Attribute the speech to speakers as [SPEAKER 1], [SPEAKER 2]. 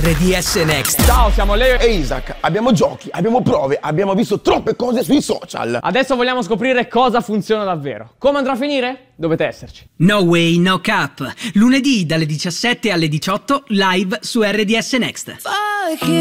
[SPEAKER 1] RDS Next.
[SPEAKER 2] Ciao, siamo Leo
[SPEAKER 3] E Isaac, abbiamo giochi, abbiamo prove, abbiamo visto troppe cose sui social.
[SPEAKER 2] Adesso vogliamo scoprire cosa funziona davvero. Come andrà a finire? Dovete esserci.
[SPEAKER 1] No Way, No Cap. Lunedì dalle 17 alle 18 live su RDS Next.